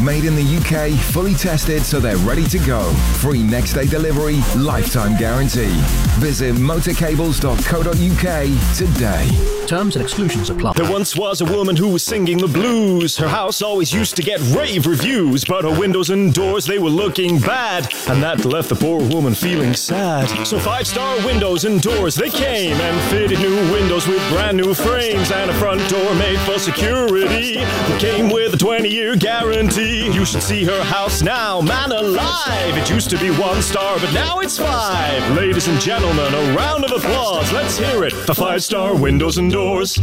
Made in the UK, fully tested so they're ready to go. Free next day delivery, lifetime guarantee. Visit motorcables.co.uk today. Terms and exclusions apply. There once was a woman who was singing the blues. Her house always used to get rave reviews, but her windows and doors, they were looking bad, and that left the poor woman feeling sad. So 5-star windows and doors, they came and fitted new windows with brand new frames and a front door made for security. It came with a 20-year guarantee. You should see her house now, man alive. It used to be 1 star, but now it's 5. Ladies and gentlemen, a round of applause. Let's hear it for 5-star windows and doors.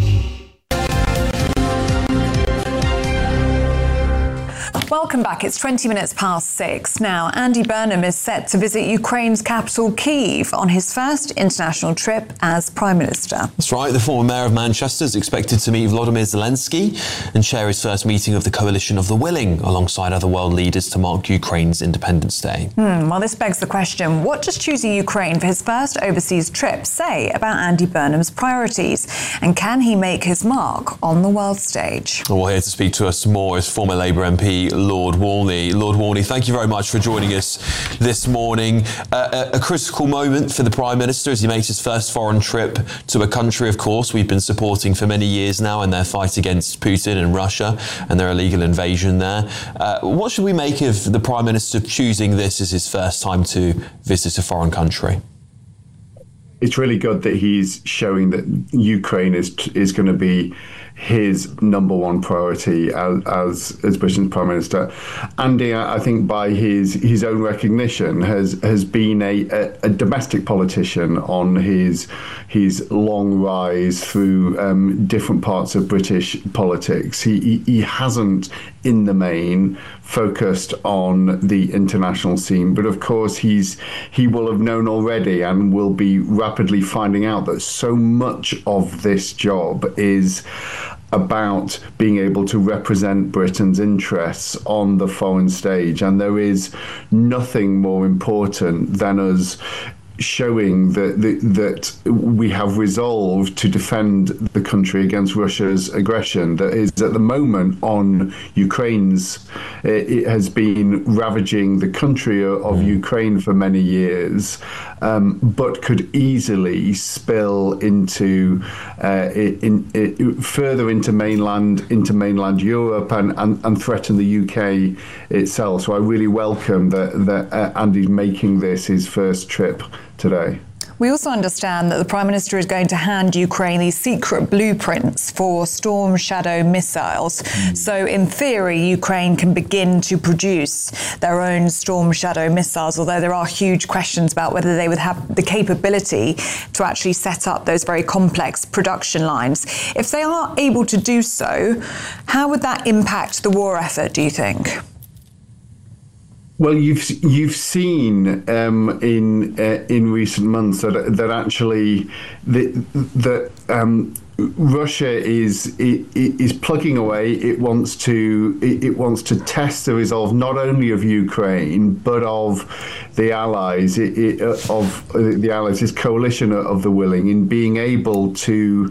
Welcome back. It's 20 minutes past 6. Now, Andy Burnham is set to visit Ukraine's capital, Kyiv, on his first international trip as Prime Minister. That's right. The former mayor of Manchester is expected to meet Volodymyr Zelensky and share his first meeting of the Coalition of the Willing alongside other world leaders to mark Ukraine's Independence Day. Well, this begs the question, what does choosing Ukraine for his first overseas trip say about Andy Burnham's priorities? And can he make his mark on the world stage? Well, here to speak to us more is former Labour MP Lord Walney. Lord Walney, thank you very much for joining us this morning. A critical moment for the Prime Minister as he makes his first foreign trip to a country, of course, we've been supporting for many years now in their fight against Putin and Russia and their illegal invasion there. What should we make of the Prime Minister choosing this as his first time to visit a foreign country? It's really good that he's showing that Ukraine is going to be his number one priority as Britain's Prime Minister. Andy, I think by his own recognition, has been a domestic politician on his long rise through different parts of British politics. He hasn't, in the main, focused on the international scene, but of course he will have known already and will be rapidly finding out that so much of this job is about being able to represent Britain's interests on the foreign stage, and there is nothing more important than us showing that we have resolved to defend the country against Russia's aggression that is at the moment on Ukraine's. It has been ravaging the country of Ukraine for many years, but could easily spill into further into mainland Europe and threaten the UK itself. So I really welcome that Andy's making this his first trip today. We also understand that the Prime Minister is going to hand Ukraine these secret blueprints for Storm Shadow missiles. So in theory, Ukraine can begin to produce their own Storm Shadow missiles, although there are huge questions about whether they would have the capability to actually set up those very complex production lines. If they are able to do so, how would that impact the war effort, do you think? Well, you've seen in recent months that actually that Russia is plugging away. It wants to test the resolve not only of Ukraine but of the allies, this coalition of the willing, in being able to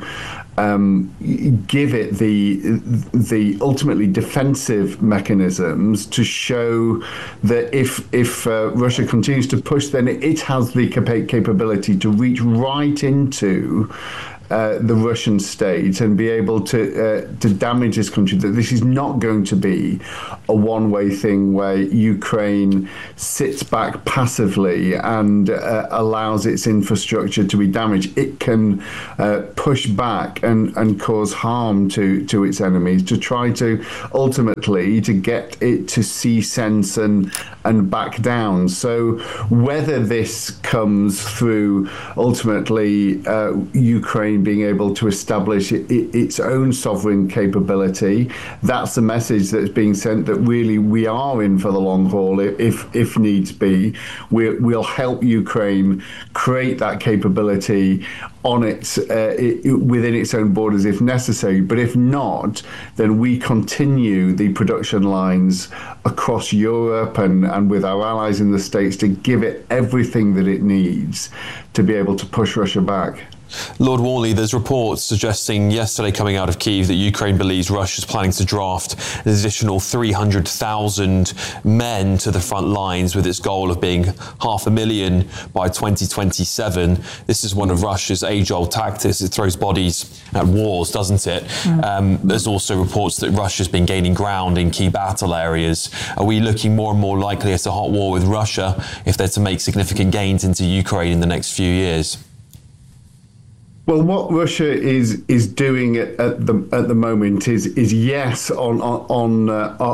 give it the ultimately defensive mechanisms to show that if Russia continues to push, then it has the capability to reach right into the Russian state and be able to damage this country. That this is not going to be a one-way thing where Ukraine sits back passively and allows its infrastructure to be damaged. It can push back and cause harm to its enemies to try to ultimately to get it to see sense and back down. So whether this comes through ultimately Ukraine being able to establish its own sovereign capability, that's the message that's being sent, that really we are in for the long haul if needs be. We'll help Ukraine create that capability on its within its own borders if necessary, but if not, then we continue the production lines across Europe and with our allies in the States to give it everything that it needs to be able to push Russia back. Lord Warnley, there's reports suggesting yesterday coming out of Kyiv that Ukraine believes Russia's planning to draft an additional 300,000 men to the front lines with its goal of being 500,000 by 2027. This is one of Russia's age-old tactics. It throws bodies at wars, doesn't it? There's also reports that Russia's been gaining ground in key battle areas. Are we looking more and more likely at a hot war with Russia if they're to make significant gains into Ukraine in the next few years? Well, what Russia is doing at the moment is yes on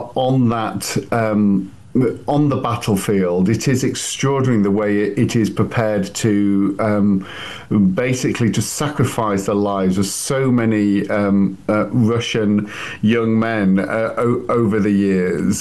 the battlefield. It is extraordinary the way it is prepared to basically to sacrifice the lives of so many Russian young men over the years.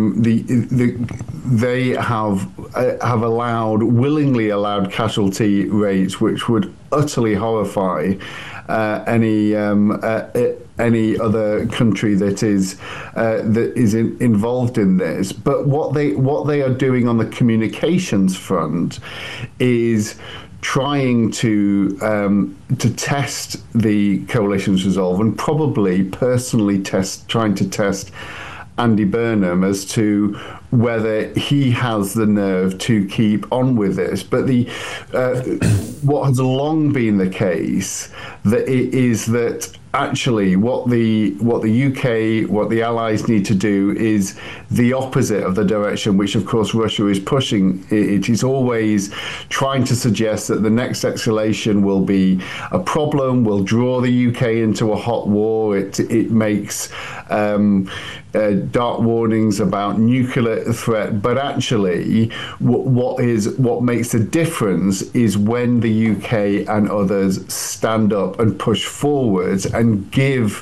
They have willingly allowed casualty rates which would utterly horrify any other country that is involved in this. But what they are doing on the communications front is trying to test the coalition's resolve, and probably personally trying to test Andy Burnham as to whether he has the nerve to keep on with this. But what has long been the case is that actually what the UK, what the Allies need to do is the opposite of the direction which, of course, Russia is pushing. It is always trying to suggest that the next escalation will be a problem, will draw the UK into a hot war. It makes dark warnings about nuclear threat, but actually what makes the difference is when the UK and others stand up and push forwards and give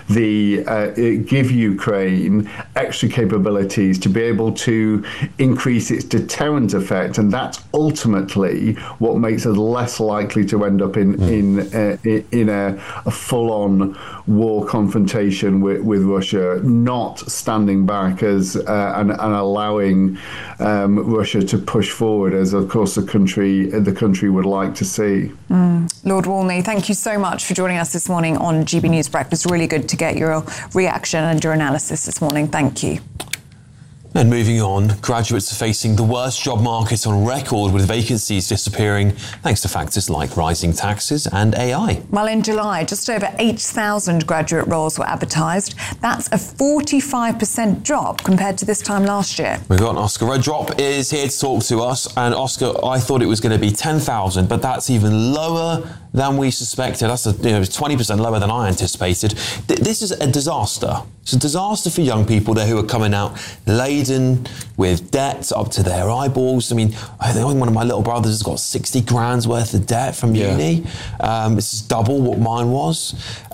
Ukraine extra capabilities to be able to increase its deterrent effect, and that's ultimately what makes us less likely to end up in a full-on war confrontation with Russia, not standing back and allowing Russia to push forward, as of course the country would like to see. Lord Warnley, thank you so much for joining us this morning on GB News Breakfast. Really good to get your reaction and your analysis this morning. Thank you. And moving on, graduates are facing the worst job market on record, with vacancies disappearing thanks to factors like rising taxes and AI. Well, in July, just over 8,000 graduate roles were advertised. That's a 45% drop compared to this time last year. We've got Oscar Redrop is here to talk to us. And Oscar, I thought it was going to be 10,000, but that's even lower than we suspected. That's 20% lower than I anticipated. This is a disaster. It's a disaster for young people there who are coming out laden with debt up to their eyeballs. I mean, I think one of my little brothers has got 60 grand's worth of debt from uni. This is double what mine was.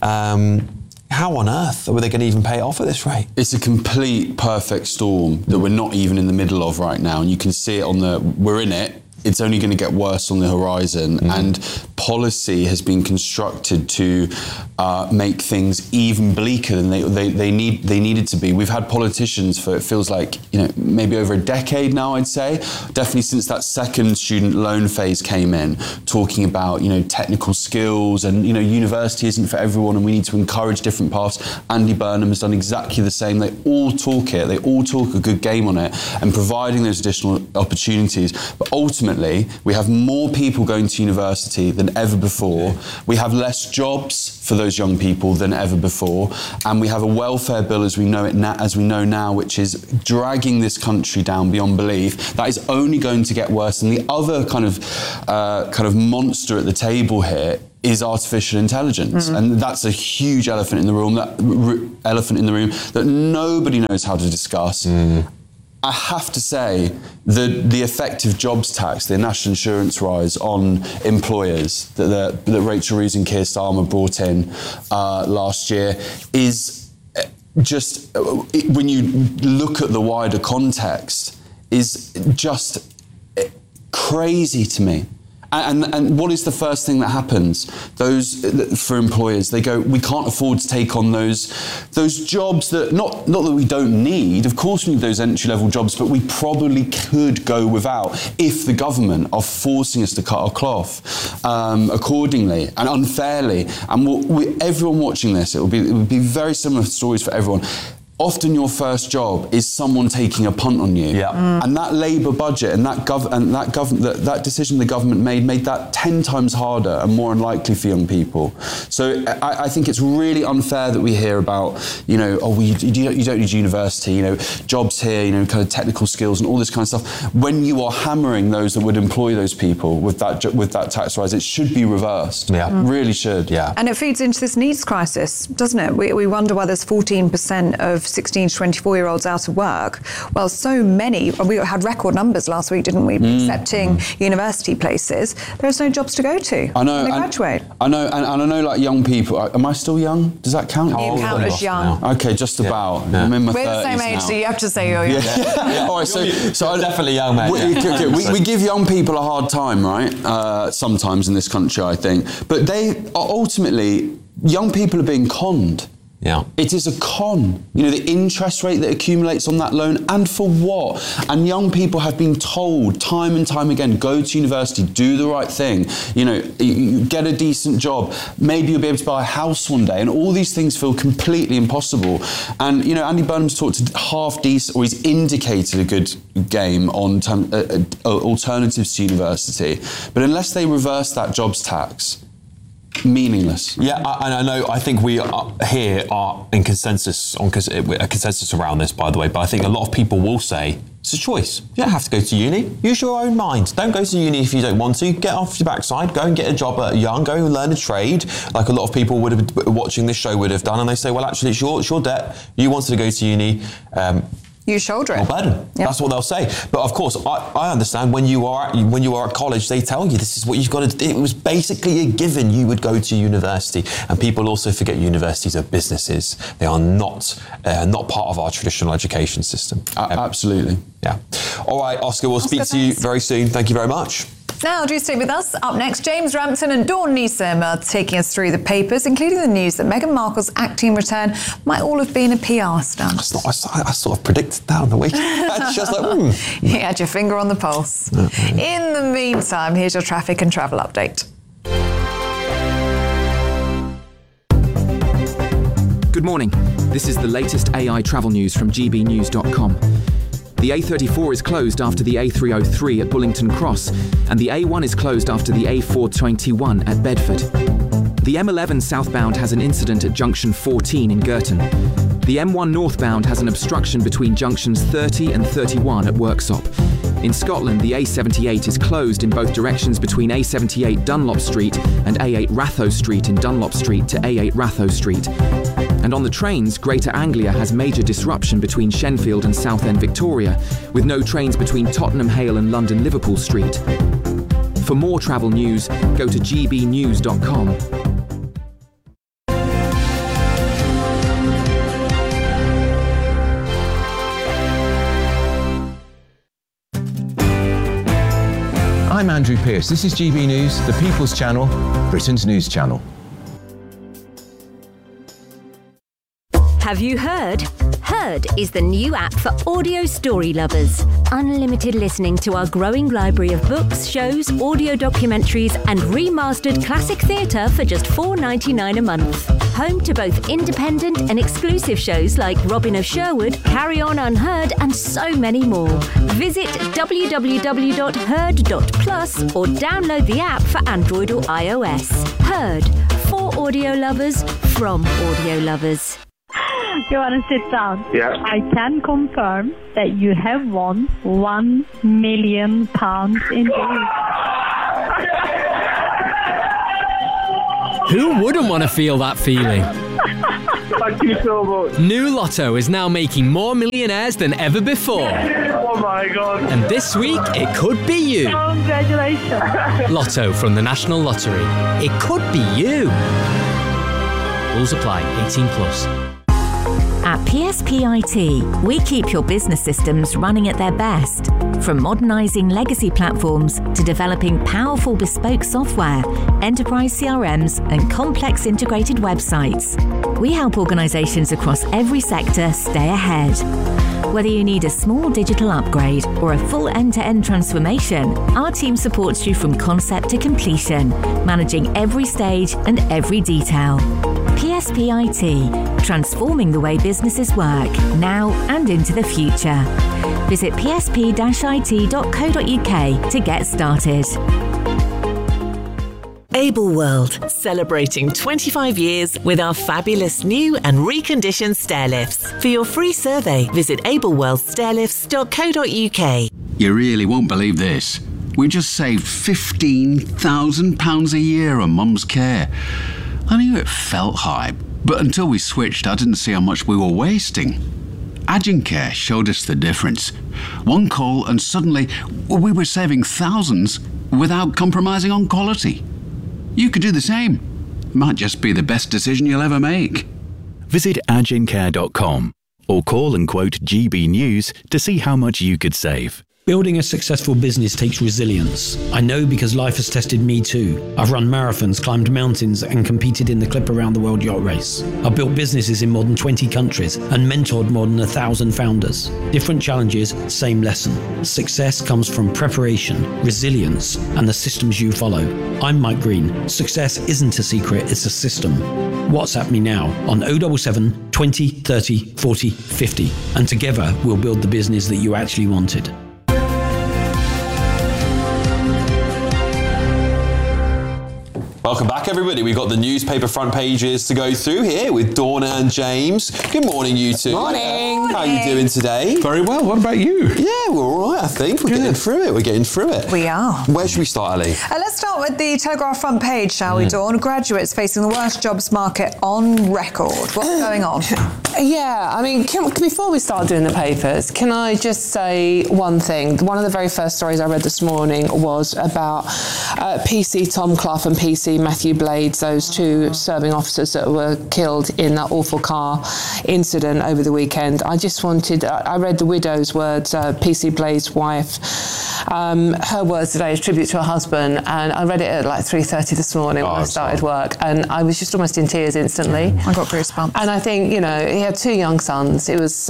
How on earth were they going to even pay it off at this rate? It's a complete perfect storm that we're not even in the middle of right now. And you can see it we're in it. It's only going to get worse on the horizon, and policy has been constructed to make things even bleaker than they needed to be. We've had politicians for, it feels like, maybe over a decade now, I'd say, definitely since that second student loan phase came in, talking about technical skills and university isn't for everyone and we need to encourage different paths. Andy Burnham has done exactly the same. They all talk it. They all talk a good game on it and providing those additional opportunities. But ultimately, we have more people going to university than ever before. We have less jobs for those young people than ever before, and we have a welfare bill as we know now, which is dragging this country down beyond belief. That is only going to get worse. And the other kind of monster at the table here is artificial intelligence, and that's a huge elephant in the room. That nobody knows how to discuss. I have to say the effective jobs tax, the national insurance rise on employers that Rachel Reeves and Keir Starmer brought in last year is just, when you look at the wider context, is just crazy to me. And what is the first thing that happens? For employers, they go, we can't afford to take on those jobs that, not that we don't need, of course we need those entry-level jobs, but we probably could go without if the government are forcing us to cut our cloth accordingly and unfairly. And everyone watching this, it would be very similar stories for everyone. Often your first job is someone taking a punt on you. Yeah. And that Labour budget and that decision the government made that 10 times harder and more unlikely for young people. So I think it's really unfair that we hear about, you don't need university, jobs here, kind of technical skills and all this kind of stuff. When you are hammering those that would employ those people with that tax rise, it should be reversed. Yeah. Really should. Yeah. And it feeds into this needs crisis, doesn't it? We wonder why there's 14% of 16 to 24-year-olds out of work. Well, so many, we had record numbers last week, didn't we, accepting university places. There's no jobs to go to. I know. When they graduate. I know, and I know, like, young people. Am I still young? Does that count? You count as young. Okay, just about. Yeah. I'm in my 30s We're the same age, now. So you have to say you're young. Yeah. All right, so I'm definitely young, man. We give young people a hard time, right? Sometimes in this country, I think. But they are ultimately, young people are being conned. Yeah. It is a con. The interest rate that accumulates on that loan, and for what? And young people have been told time and time again, go to university, do the right thing, you get a decent job, maybe you'll be able to buy a house one day, and all these things feel completely impossible. And, Andy Burnham's talked to half decent, or he's indicated a good game on alternatives to university. But unless they reverse that jobs tax, meaningless. Yeah, and I know. I think we are in consensus around this, by the way. But I think a lot of people will say it's a choice. You don't have to go to uni. Use your own mind. Don't go to uni if you don't want to. Get off your backside. Go and get a job at young. Go and learn a trade, like a lot of people would have watching this show would have done. And they say, well, actually, it's your debt. You wanted to go to uni. You shoulder it. Your burden. Yep. That's what they'll say. But of course, I understand when you are at college, they tell you this is what you've got to do. It was basically a given you would go to university. And people also forget universities are businesses. They are not part of our traditional education system. Absolutely. Yeah. All right, Oscar, we'll speak to you very soon. Thank you very much. Now, do stay with us. Up next, James Rampton and Dawn Neeson are taking us through the papers, including the news that Meghan Markle's acting return might all have been a PR stunt. I sort of predicted that on the weekend. It's just like, You had your finger on the pulse. In the meantime, here's your traffic and travel update. Good morning. This is the latest AI travel news from gbnews.com. The A34 is closed after the A303 at Bullington Cross, and the A1 is closed after the A421 at Bedford. The M11 southbound has an incident at junction 14 in Girton. The M1 northbound has an obstruction between junctions 30 and 31 at Worksop. In Scotland, the A78 is closed in both directions between A78 Dunlop Street and A8 Ratho Street in Dunlop Street to A8 Ratho Street. And on the trains, Greater Anglia has major disruption between Shenfield and Southend Victoria, with no trains between Tottenham Hale and London Liverpool Street. For more travel news, go to gbnews.com. I'm Andrew Pearce. This is GB News, the People's Channel, Britain's news channel. Have you heard? Heard is the new app for audio story lovers. Unlimited listening to our growing library of books, shows, audio documentaries, and remastered classic theatre for just $4.99 a month. Home to both independent and exclusive shows like Robin of Sherwood, Carry On Unheard, and so many more. Visit www.heard.plus or download the app for Android or iOS. Heard, for audio lovers, from audio lovers. You want to sit down? Yeah. I can confirm that you have won £1 million indeed. Who wouldn't want to feel that feeling? Thank you so much. New Lotto is now making more millionaires than ever before. Oh my God. And this week, it could be you. Congratulations. Lotto from the National Lottery. It could be you. Rules apply. 18+. At At PSPIT, we keep your business systems running at their best. From modernising legacy platforms to developing powerful bespoke software, enterprise CRMs and complex integrated websites, we help organisations across every sector stay ahead. Whether you need a small digital upgrade or a full end-to-end transformation, our team supports you from concept to completion, managing every stage and every detail. PSPIT, transforming the way businesses work, now and into the future. Visit psp-it.co.uk to get started. Able World, celebrating 25 years with our fabulous new and reconditioned stair lifts. For your free survey, visit ableworldstairlifts.co.uk. You really won't believe this. We just saved £15,000 a year on Mum's care. I knew it felt high, but until we switched, I didn't see how much we were wasting. Agencare showed us the difference. One call and suddenly we were saving thousands without compromising on quality. You could do the same. Might just be the best decision you'll ever make. Visit agencare.com or call and quote GB News to see how much you could save. Building a successful business takes resilience. I know because life has tested me too. I've run marathons, climbed mountains, and competed in the Clip Around the World Yacht Race. I've built businesses in more than 20 countries and mentored more than 1,000 founders. Different challenges, same lesson. Success comes from preparation, resilience, and the systems you follow. I'm Mike Green. Success isn't a secret, it's a system. WhatsApp me now on 077 20 30 40 50, and together we'll build the business that you actually wanted. Welcome back, everybody. We've got the newspaper front pages to go through here with Dawn and James. Good morning, you two. Morning. How are you doing today? Very well. What about you? Yeah, we're all right, I think. We're getting through it. We are. Where should we start, Ali? Let's start with the Telegraph front page, shall we, Dawn? Graduates facing the worst jobs market on record. What's going on? Yeah, I mean, before we start doing the papers, can I just say one thing? One of the very first stories I read this morning was about PC Tom Clough and PC Matthew Blades, those two serving officers that were killed in that awful car incident over the weekend. I read the widow's words, PC Blades' wife, her words today, a tribute to her husband, and I read it at like 3:30 this morning when I started work, and I was just almost in tears instantly. I got goosebumps. And I think, he had two young sons. It was,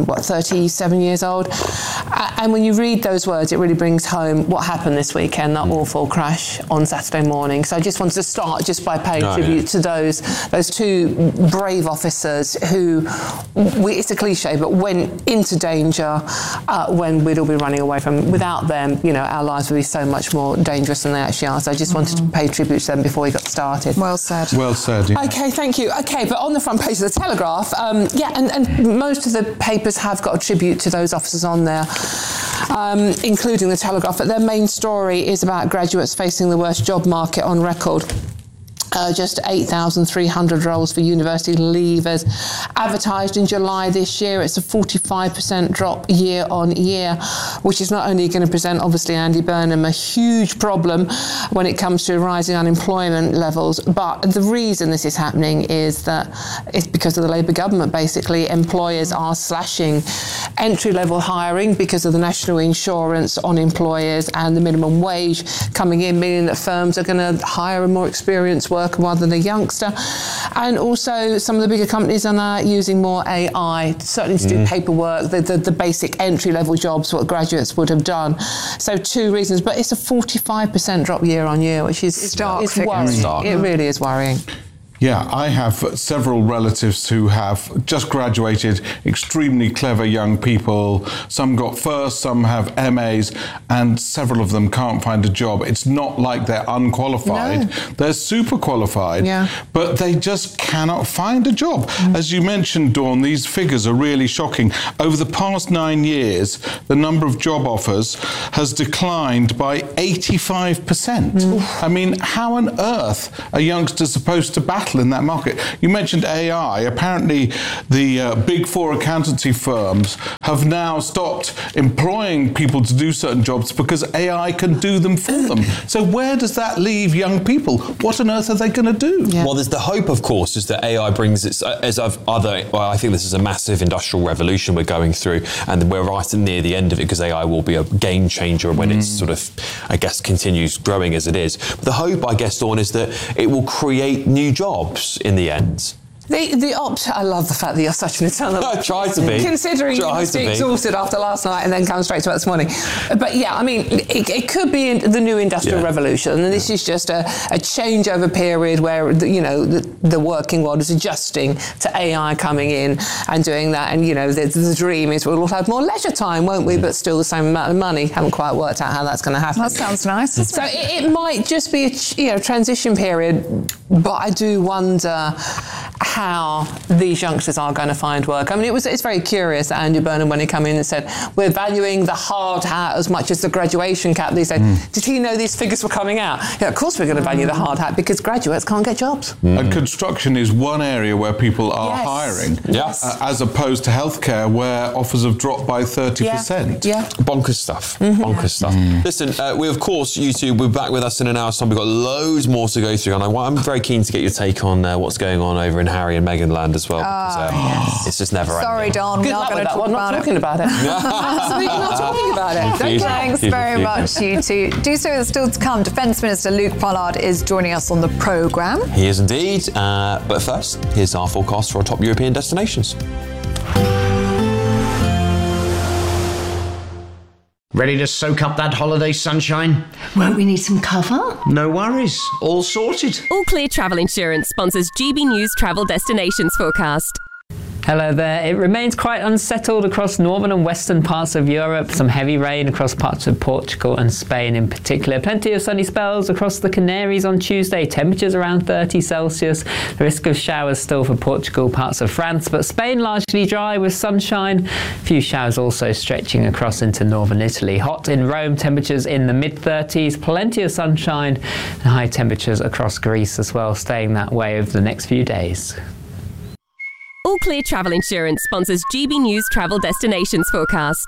37 years old. And when you read those words, it really brings home what happened this weekend, that awful crash on Saturday morning. So I just wanted to start just by paying tribute to those two brave officers who, it's a cliche, but went into danger when we'd all be running away from them. Without them, our lives would be so much more dangerous than they actually are. So I just wanted to pay tribute to them before we got started. Well said. Well said, yeah. Okay, thank you. Okay, but on the front page of the Telegraph, and most of the papers have got a tribute to those officers on there, including the Telegraph, but their main story is about graduates facing the worst job market on record. Just 8,300 roles for university leavers advertised in July this year. It's a 45% drop year on year, which is not only going to present, obviously, Andy Burnham a huge problem when it comes to rising unemployment levels, but the reason this is happening is that it's because of the Labour government. Basically, employers are slashing entry-level hiring because of the national insurance on employers and the minimum wage coming in, meaning that firms are going to hire a more experienced worker rather than a youngster. And also some of the bigger companies are now using more AI, certainly to do paperwork, the basic entry-level jobs, what graduates would have done. So two reasons, but it's a 45% drop year on year, which is it's worrying. It really is worrying. Yeah, I have several relatives who have just graduated, extremely clever young people. Some got first, some have MAs, and several of them can't find a job. It's not like they're unqualified. No. They're super qualified, but they just cannot find a job. As you mentioned, Dawn, these figures are really shocking. Over the past 9 years, the number of job offers has declined by 85%. I mean, how on earth are youngsters supposed to battle in that market? You mentioned AI. Apparently, the big four accountancy firms have now stopped employing people to do certain jobs because AI can do them for them. So where does that leave young people? What on earth are they going to do? Yeah. Well, there's the hope, of course, is that AI brings its I think this is a massive industrial revolution we're going through, and we're right near the end of it because AI will be a game changer when it's sort of, I guess, continues growing as it is. But the hope, I guess, Dawn, is that it will create new jobs in the end. I love the fact that you're such an eternal. Try to be. Considering you must be exhausted after last night and then come straight to it this morning. But yeah, I mean, it could be the new industrial revolution, and this is just a changeover period where the working world is adjusting to AI coming in and doing that. And the dream is we'll all have more leisure time, won't we? But still the same amount of money. Haven't quite worked out how that's going to happen. That sounds nice. So it might just be a transition period, but I do wonder how these youngsters are going to find work. I mean, it's very curious that Andrew Burnham, when he came in and said, we're valuing the hard hat as much as the graduation cap. They said, did he know these figures were coming out? Yeah, of course we're going to value the hard hat because graduates can't get jobs. And construction is one area where people are hiring, as opposed to healthcare where offers have dropped by 30%. Yeah. Bonkers stuff. Bonkers stuff. Listen, we, of course, you two, we're back with us in an hour's time. We've got loads more to go through, and I'm very keen to get your take on what's going on over in Harry and Meghan land as well, because it's just never ending. Sorry, Don, we're not going to talk about it. Talking about it. Absolutely not talking about it. Thanks very much, you two. Do so is still to come. Defence Minister Luke Pollard is joining us on the programme. He is indeed. But first, here's our forecast for our top European destinations. Ready to soak up that holiday sunshine? Won't we need some cover? No worries, all sorted. All Clear Travel Insurance sponsors GB News Travel Destinations Forecast. Hello there. It remains quite unsettled across northern and western parts of Europe. Some heavy rain across parts of Portugal and Spain in particular. Plenty of sunny spells across the Canaries on Tuesday. Temperatures around 30 Celsius. The risk of showers still for Portugal, parts of France, but Spain largely dry with sunshine. A few showers also stretching across into northern Italy. Hot in Rome, temperatures in the mid-30s. Plenty of sunshine and high temperatures across Greece as well, staying that way over the next few days. All Clear Travel Insurance sponsors GB News Travel Destinations Forecast.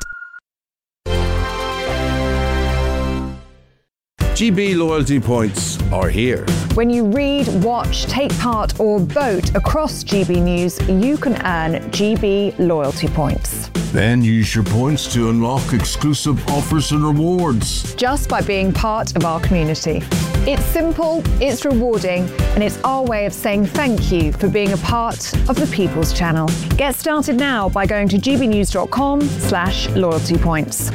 GB loyalty points are here. When you read, watch, take part or vote across GB News, you can earn GB loyalty points. Then use your points to unlock exclusive offers and rewards. Just by being part of our community. It's simple, it's rewarding, and it's our way of saying thank you for being a part of the People's Channel. Get started now by going to gbnews.com/loyalty points.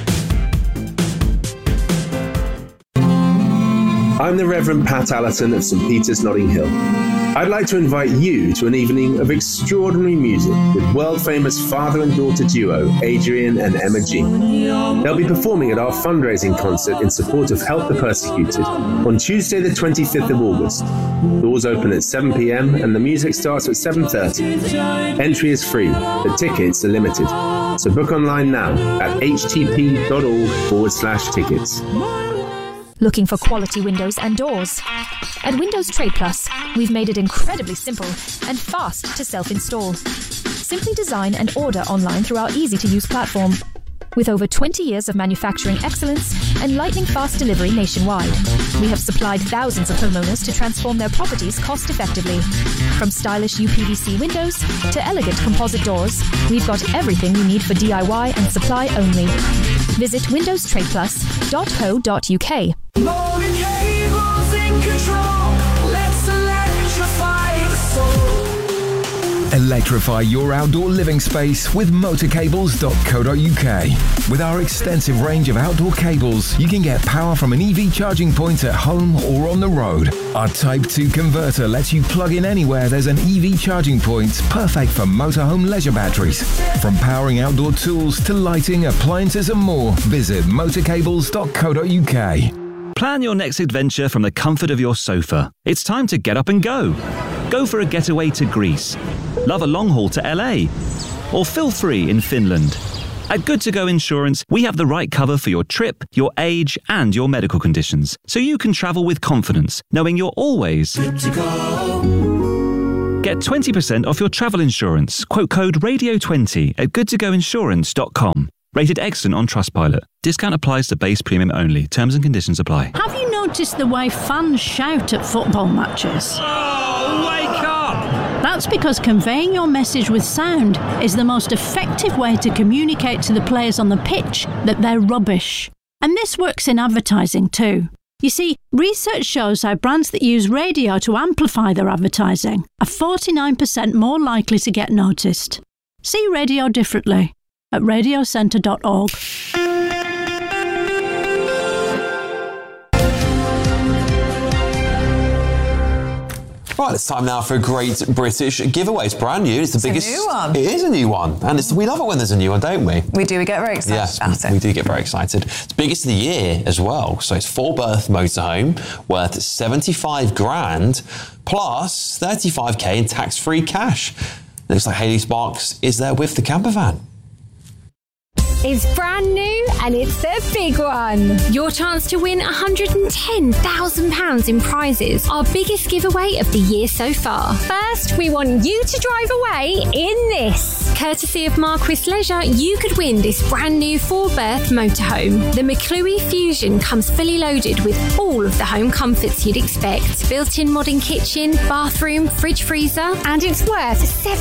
I'm the Reverend Pat Allerton of St Peter's, Notting Hill. I'd like to invite you to an evening of extraordinary music with world-famous father and daughter duo Adrian and Emma G. They'll be performing at our fundraising concert in support of Help the Persecuted on Tuesday the 25th of August. Doors open at 7 p.m. and the music starts at 7:30. Entry is free, but tickets are limited. So book online now at htp.org/tickets. Looking for quality windows and doors? At Windows Trade Plus, we've made it incredibly simple and fast to self-install. Simply design and order online through our easy-to-use platform. With over 20 years of manufacturing excellence and lightning-fast delivery nationwide, we have supplied thousands of homeowners to transform their properties cost-effectively. From stylish UPVC windows to elegant composite doors, we've got everything you need for DIY and supply only. Visit windowstradeplus.co.uk. Electrify your outdoor living space with motorcables.co.uk. With our extensive range of outdoor cables, you can get power from an EV charging point at home or on the road. Our Type 2 converter lets you plug in anywhere there's an EV charging point, perfect for motorhome leisure batteries. From powering outdoor tools to lighting, appliances and more, visit motorcables.co.uk. Plan your next adventure from the comfort of your sofa. It's time to get up and go. Go for a getaway to Greece. Love a long haul to LA. Or feel free in Finland. At Good To Go Insurance, we have the right cover for your trip, your age, and your medical conditions, so you can travel with confidence, knowing you're always Good to go. Get 20% off your travel insurance. Quote code radio20 at goodtogoinsurance.com. Rated excellent on Trustpilot. Discount applies to base premium only. Terms and conditions apply. Have you noticed the way fans shout at football matches? Oh, wake up! That's because conveying your message with sound is the most effective way to communicate to the players on the pitch that they're rubbish. And this works in advertising too. You see, research shows how brands that use radio to amplify their advertising are 49% more likely to get noticed. See radio differently at radiocentre.org. Right, it's time now for a great British giveaway. It's brand new. It's the biggest. A new one. It is a new one, and we love it when there's a new one, don't we? We do. We get very excited about it. We do get very excited. It's the biggest of the year as well. So it's 4-berth motorhome worth 75 grand plus 35k in tax-free cash. Looks like Hayley Sparks is there with the camper van. It's brand new and it's the big one. Your chance to win £110,000 in prizes. Our biggest giveaway of the year so far. First, we want you to drive away in this. Courtesy of Marquis Leisure, you could win this brand new 4-berth motorhome. The McClue Fusion comes fully loaded with all of the home comforts you'd expect. Built-in modern kitchen, bathroom, fridge freezer, and it's worth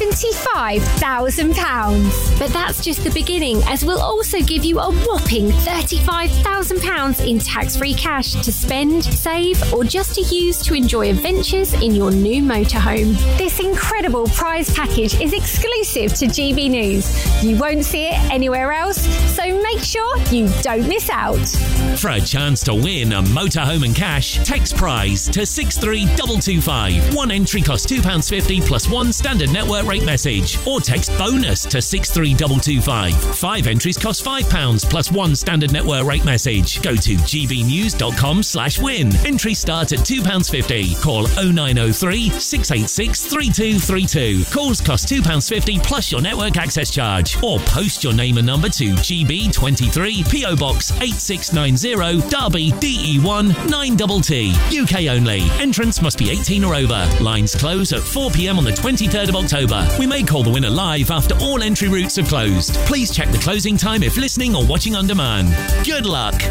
£75,000. But that's just the beginning, as we'll also give you a whopping £35,000 in tax-free cash to spend, save, or just to use to enjoy adventures in your new motorhome. This incredible prize package is exclusive to GB News. You won't see it anywhere else, so make sure you don't miss out. For a chance to win a motorhome and cash, text prize to 63225. One entry costs £2.50 plus one standard network rate message, or text bonus to 63225. 5 entries cost £5 plus one standard network rate message. Go to gbnews.com/win. Entries start at £2.50. Call 0903 686 3232. Calls cost £2.50 plus your network access charge. Or post your name and number to GB23 PO Box 8690 Derby DE1 9TT. UK only. Entrance must be 18 or over. Lines close at 4 p.m. on the 23rd of October. We may call the winner live after all entry routes have closed. Please check the closing time if listening or watching on demand. Good luck.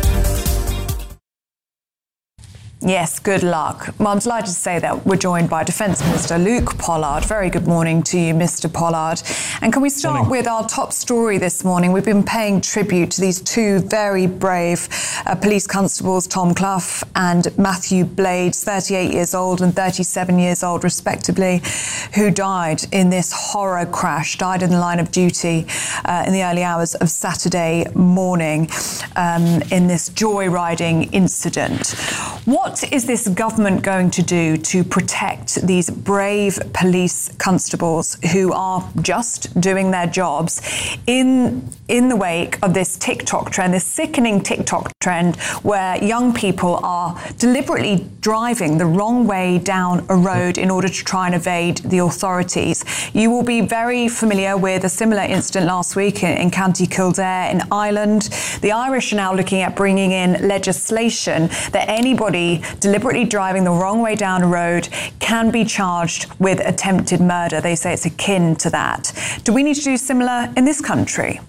Yes, good luck. Well, I'm delighted to say that we're joined by Defence Minister Luke Pollard. Very good morning to you, Mr. Pollard. And can we start with our top story this morning? We've been paying tribute to these two very brave police constables, Tom Clough and Matthew Blades, 38 years old and 37 years old, respectively, who died in this horror crash, died in the line of duty in the early hours of Saturday morning in this joyriding incident. What is this government going to do to protect these brave police constables who are just doing their jobs in the wake of this TikTok trend, this sickening TikTok trend where young people are deliberately driving the wrong way down a road in order to try and evade the authorities? You will be very familiar with a similar incident last week in County Kildare in Ireland. The Irish are now looking at bringing in legislation that anybody deliberately driving the wrong way down a road can be charged with attempted murder. They say it's akin to that. Do we need to do similar in this country?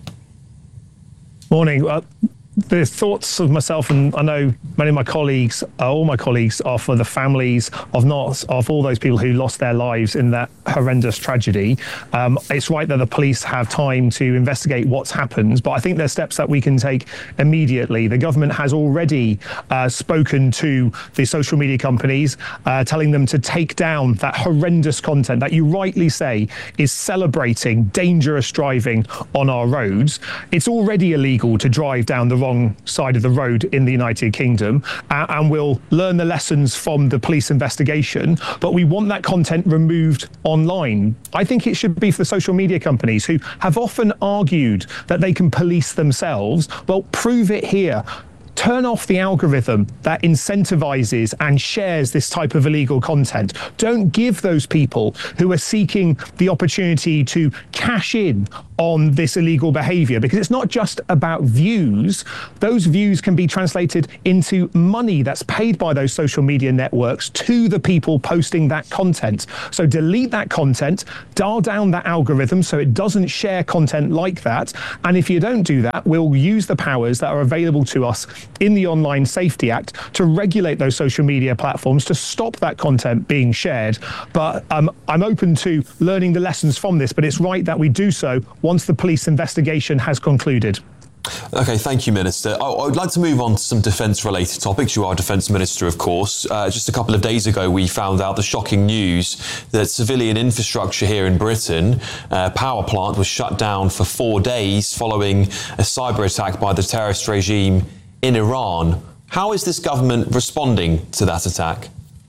Morning. The thoughts of myself, and I know many of my colleagues, all my colleagues, are for the families of all those people who lost their lives in that horrendous tragedy. It's right that the police have time to investigate what's happened, but I think there's steps that we can take immediately. The government has already spoken to the social media companies, telling them to take down that horrendous content that you rightly say is celebrating dangerous driving on our roads. It's already illegal to drive down the wrong side of the road in the United Kingdom, and we'll learn the lessons from the police investigation, but we want that content removed online. I think it should be for the social media companies who have often argued that they can police themselves. Well, prove it here. turn off the algorithm that incentivizes and shares this type of illegal content. Don't give those people who are seeking the opportunity to cash in on this illegal behavior, because it's not just about views. Those views can be translated into money that's paid by those social media networks to the people posting that content. So delete that content, dial down that algorithm so it doesn't share content like that. And if you don't do that, we'll use the powers that are available to us in the Online Safety Act to regulate those social media platforms to stop that content being shared. But I'm open to learning the lessons from this, but it's right that we do so once the police investigation has concluded. OK, thank you, Minister. I would like to move on to some defence-related topics. You are Defence Minister, of course. Just a couple of days ago, we found out the shocking news that civilian infrastructure here in Britain, power plant, was shut down for 4 days following a cyber attack by the terrorist regime in Iran. How is this government responding to that attack?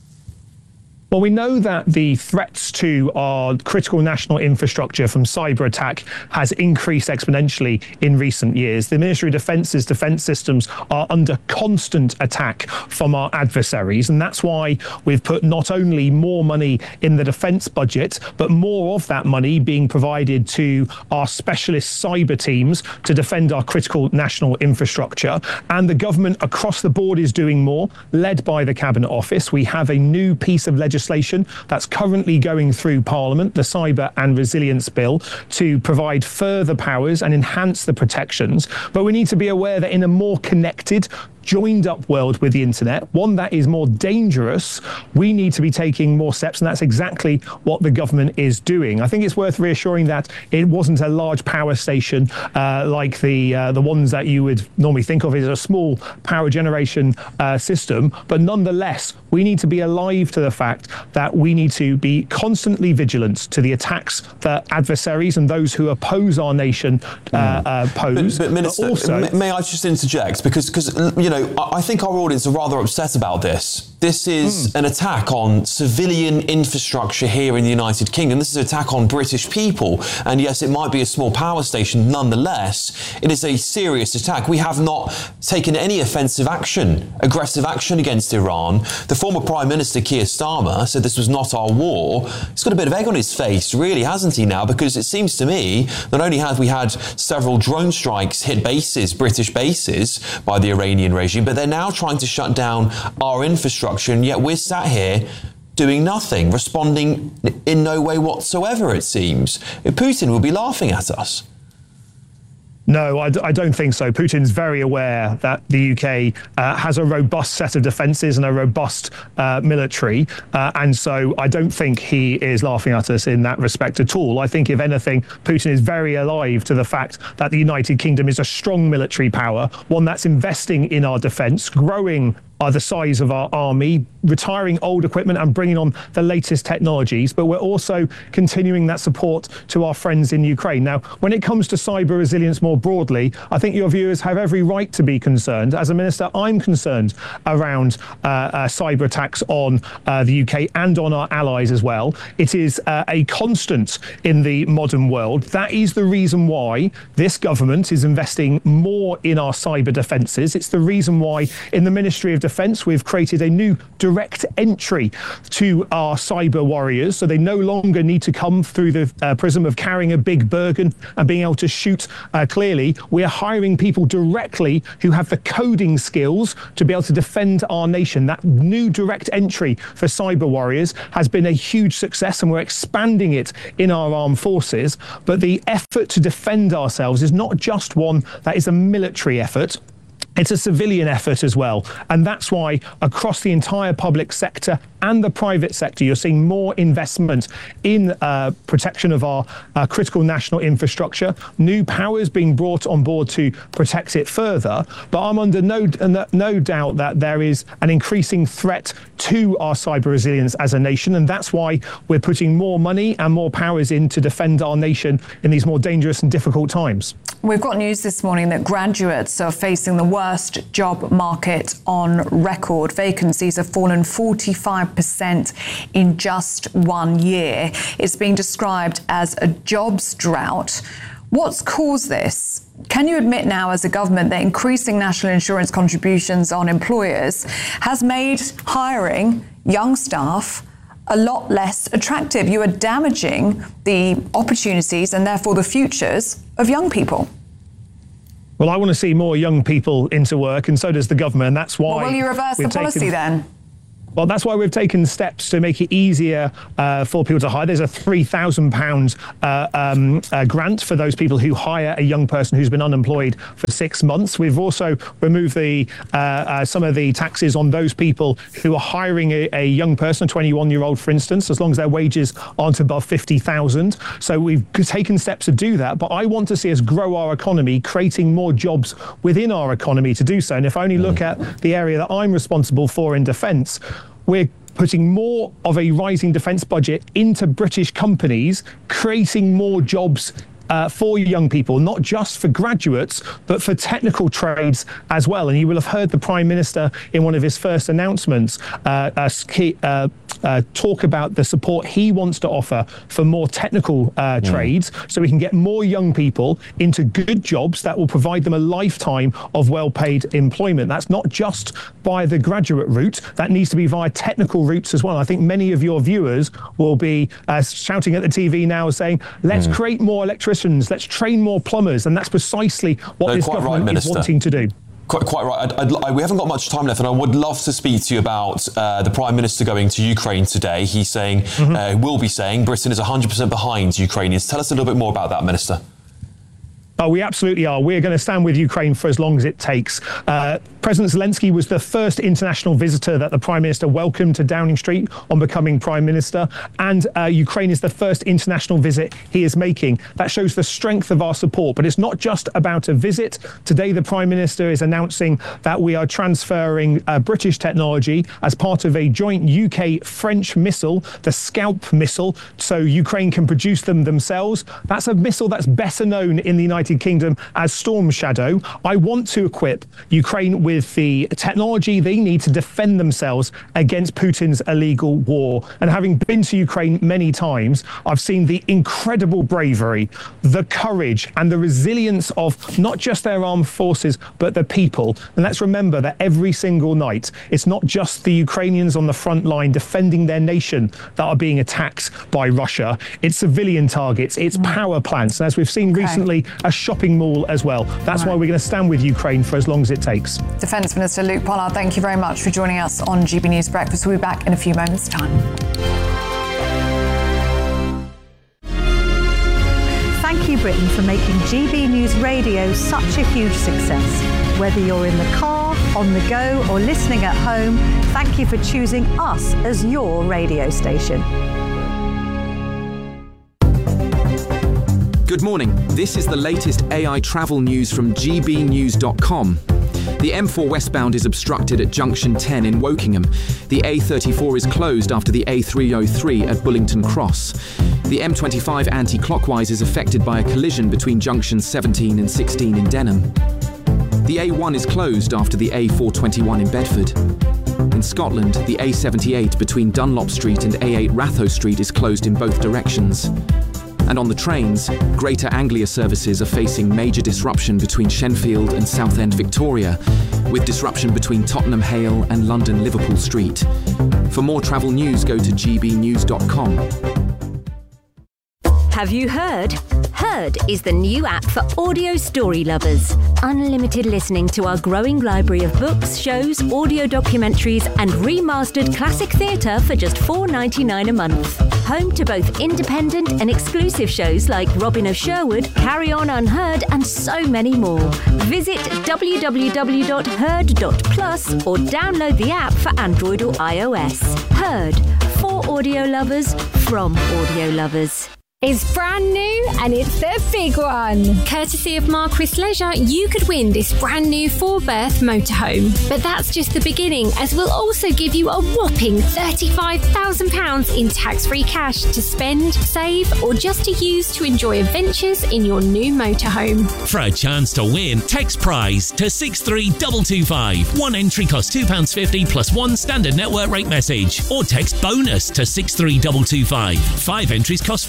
Well, we know that the threats to our critical national infrastructure from cyber attack has increased exponentially in recent years. The Ministry of Defence's defence systems are under constant attack from our adversaries, and that's why we've put not only more money in the defence budget, but more of that money being provided to our specialist cyber teams to defend our critical national infrastructure. And the government across the board is doing more, led by the Cabinet Office. We have a new piece of legislation that's currently going through Parliament, the Cyber and Resilience Bill, to provide further powers and enhance the protections. But we need to be aware that in a more connected, joined up world with the internet, one that is more dangerous, we need to be taking more steps, and that's exactly what the government is doing. I think it's worth reassuring that it wasn't a large power station like the ones that you would normally think of as a small power generation system, but nonetheless, we need to be alive to the fact that we need to be constantly vigilant to the attacks that adversaries and those who oppose our nation pose. But Minister, also, may I just interject? Because you know, I think our audience are rather upset about this. This is an attack on civilian infrastructure here in the United Kingdom. This is an attack on British people. And yes, it might be a small power station. Nonetheless, it is a serious attack. We have not taken any offensive action, aggressive action against Iran. The former Prime Minister, Keir Starmer, said this was not our war. He's got a bit of egg on his face, really, hasn't he now? Because it seems to me, not only have we had several drone strikes hit bases, British bases, by the Iranian regime, but they're now trying to shut down our infrastructure, and yet we're sat here doing nothing, responding in no way whatsoever, it seems. Putin will be laughing at us. No, I don't think so. Putin's very aware that the UK has a robust set of defences and a robust military. And so I don't think he is laughing at us in that respect at all. I think, if anything, Putin is very alive to the fact that the United Kingdom is a strong military power, one that's investing in our defence, growing the size of our army, retiring old equipment and bringing on the latest technologies, but we're also continuing that support to our friends in Ukraine. Now, when it comes to cyber resilience more broadly, I think your viewers have every right to be concerned. As a minister, I'm concerned around cyber attacks on the UK and on our allies as well. It is a constant in the modern world. That is the reason why this government is investing more in our cyber defences. It's the reason why in the Ministry of Defence we've created a new direct entry to our cyber warriors, so they no longer need to come through the prism of carrying a big Bergen and being able to shoot clearly. We're hiring people directly who have the coding skills to be able to defend our nation. That new direct entry for cyber warriors has been a huge success, and we're expanding it in our armed forces. But the effort to defend ourselves is not just one that is a military effort. It's a civilian effort as well. And that's why across the entire public sector and the private sector, you're seeing more investment in protection of our critical national infrastructure, new powers being brought on board to protect it further. But I'm under no doubt that there is an increasing threat to our cyber resilience as a nation. And that's why we're putting more money and more powers in to defend our nation in these more dangerous and difficult times. We've got news this morning that graduates are facing the worst job market on record. Vacancies have fallen 45% in just 1 year. It's being described as a jobs drought. What's caused this? can you admit now as a government that increasing national insurance contributions on employers has made hiring young staff a lot less attractive? You are damaging the opportunities and therefore the futures of young people. Well, I want to see more young people into work, and so does the government. And that's why. Well, will you reverse the policy then? Well, that's why we've taken steps to make it easier for people to hire. There's a £3,000 grant for those people who hire a young person who's been unemployed for 6 months. We've also removed some of the taxes on those people who are hiring a young person, a 21-year-old, for instance, as long as their wages aren't above $50,000. So we've taken steps to do that. But I want to see us grow our economy, creating more jobs within our economy to do so. And if I only look at the area that I'm responsible for in defence, we're putting more of a rising defence budget into British companies, creating more jobs for young people, not just for graduates, but for technical trades as well. And you will have heard the Prime Minister in one of his first announcements talk about the support he wants to offer for more technical trades, so we can get more young people into good jobs that will provide them a lifetime of well-paid employment. That's not just by the graduate route, that needs to be via technical routes as well. I think many of your viewers will be shouting at the TV now saying, let's create more electricians, let's train more plumbers, and that's precisely what this government is wanting to do. Quite right. We haven't got much time left, and I would love to speak to you about the Prime Minister going to Ukraine today. He's saying, will be saying, Britain is 100% behind Ukrainians. Tell us a little bit more about that, Minister. Oh, we absolutely are. We're going to stand with Ukraine for as long as it takes. President Zelensky was the first international visitor that the Prime Minister welcomed to Downing Street on becoming Prime Minister, and Ukraine is the first international visit he is making. That shows the strength of our support, but it's not just about a visit. Today, the Prime Minister is announcing that we are transferring British technology as part of a joint UK-French missile, the Scalp missile, so Ukraine can produce them themselves. That's a missile that's better known in the United Kingdom as Storm Shadow. I want to equip Ukraine with the technology they need to defend themselves against Putin's illegal war. And having been to Ukraine many times, I've seen the incredible bravery, the courage and the resilience of not just their armed forces, but the people. And let's remember that every single night, it's not just the Ukrainians on the front line defending their nation that are being attacked by Russia. It's civilian targets, it's power plants. And as we've seen recently, a shopping mall as well. That's why we're going to stand with Ukraine for as long as it takes. Defence Minister Luke Pollard, thank you very much for joining us on GB News Breakfast. We'll be back in a few moments' time. Thank you, Britain, for making GB News Radio such a huge success. Whether you're in the car, on the go, or listening at home, thank you for choosing us as your radio station. Good morning. This is the latest AI travel news from gbnews.com. The M4 westbound is obstructed at junction 10 in Wokingham. The A34 is closed after the A303 at Bullington Cross. The M25 anti-clockwise is affected by a collision between junctions 17 and 16 in Denham. The A1 is closed after the A421 in Bedford. In Scotland, the A78 between Dunlop Street and A8 Ratho Street is closed in both directions. And on the trains, Greater Anglia services are facing major disruption between Shenfield and Southend Victoria, with disruption between Tottenham Hale and London Liverpool Street. For more travel news, go to gbnews.com. Have you heard? Heard is the new app for audio story lovers. Unlimited listening to our growing library of books, shows, audio documentaries, and remastered classic theatre for just $4.99 a month. Home to both independent and exclusive shows like Robin of Sherwood, Carry On Unheard, and so many more. Visit www.heard.plus or download the app for Android or iOS. Heard, for audio lovers, from audio lovers. It's brand new and it's the big one. Courtesy of Marquis Leisure, you could win this brand new 4-berth motorhome. But that's just the beginning, as we'll also give you a whopping £35,000 in tax-free cash to spend, save, or just to use to enjoy adventures in your new motorhome. For a chance to win, text prize to 63225. One entry costs £2.50 plus one standard network rate message. Or text bonus to 63225. 5 entries cost £5.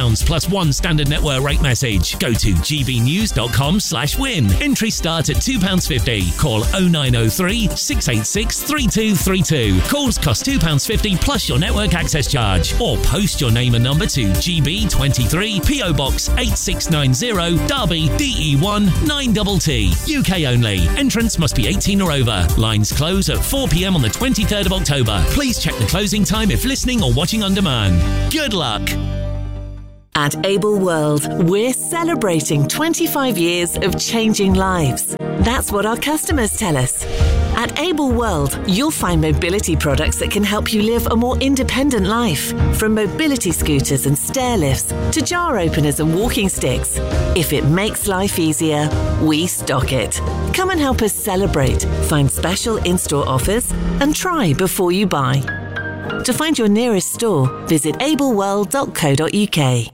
£2 plus one standard network rate message. Go to gbnews.com/win. Entry start at £2.50. Call 0903 686 3232. Calls cost £2.50 plus your network access charge. Or post your name and number to GB23 PO Box 8690 Derby DE1 9TT. UK only. Entrance must be 18 or over. Lines close at 4 p.m. on the 23rd of October. Please check the closing time if listening or watching on demand. Good luck. At Able World, we're celebrating 25 years of changing lives. That's what our customers tell us. At Able World, you'll find mobility products that can help you live a more independent life. From mobility scooters and stair lifts to jar openers and walking sticks. If it makes life easier, we stock it. Come and help us celebrate, find special in-store offers, and try before you buy. To find your nearest store, visit ableworld.co.uk.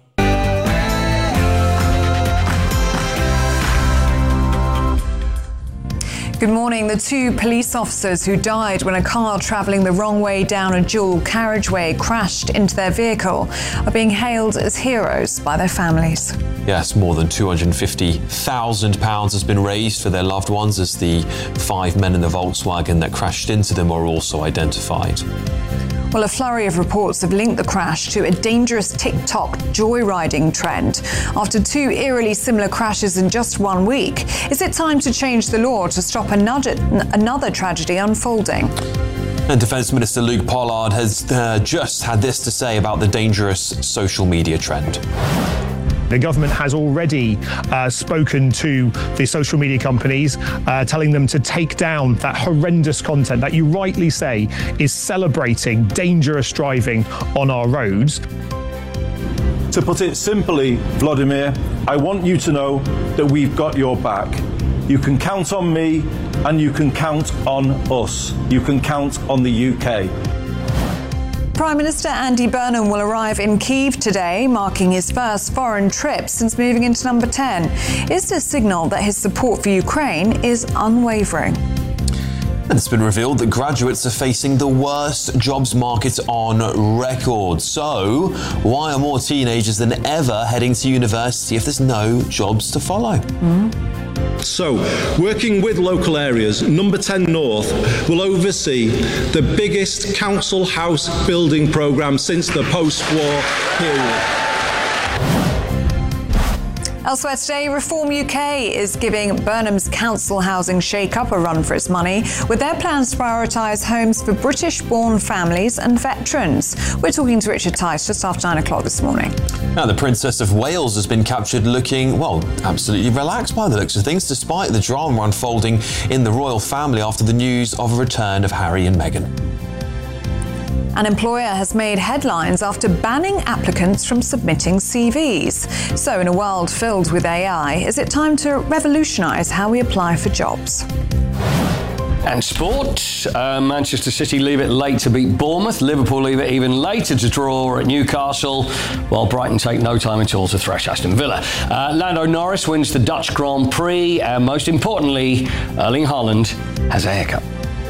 Good morning. The two police officers who died when a car travelling the wrong way down a dual carriageway crashed into their vehicle are being hailed as heroes by their families. Yes, more than £250,000 has been raised for their loved ones as the 5 men in the Volkswagen that crashed into them are also identified. Well, a flurry of reports have linked the crash to a dangerous TikTok joyriding trend. After 2 eerily similar crashes in just 1 week, is it time to change the law to stop another tragedy unfolding? And Defence Minister Luke Pollard has just had this to say about the dangerous social media trend. The government has already spoken to the social media companies, telling them to take down that horrendous content that you rightly say is celebrating dangerous driving on our roads. To put it simply, Vladimir, I want you to know that we've got your back. You can count on me and you can count on us. You can count on the UK. Prime Minister Andy Burnham will arrive in Kyiv today, marking his first foreign trip since moving into number 10. Is this a signal that his support for Ukraine is unwavering? And it's been revealed that graduates are facing the worst jobs market on record. So, why are more teenagers than ever heading to university if there's no jobs to follow? So, working with local areas, Number 10 North will oversee the biggest council house building programme since the post-war period. Elsewhere today, Reform UK is giving Burnham's council housing shake-up a run for its money, with their plans to prioritise homes for British-born families and veterans. We're talking to Richard Tice just after 9 o'clock this morning. Now, the Princess of Wales has been captured looking, well, absolutely relaxed by the looks of things, despite the drama unfolding in the royal family after the news of a return of Harry and Meghan. An employer has made headlines after banning applicants from submitting CVs. So in a world filled with AI, is it time to revolutionise how we apply for jobs? And sport, Manchester City leave it late to beat Bournemouth. Liverpool leave it even later to draw at Newcastle, while Brighton take no time at all to thrash Aston Villa. Lando Norris wins the Dutch Grand Prix, and most importantly, Erling Haaland has a haircut.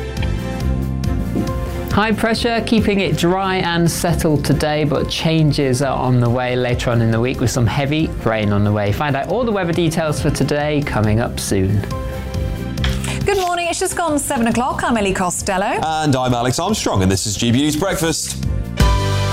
High pressure, keeping it dry and settled today, but changes are on the way later on in the week with some heavy rain on the way. Find out all the weather details for today coming up soon. Good morning, it's just gone 7 o'clock. I'm Ellie Costello. And I'm Alex Armstrong, and this is GB News Breakfast.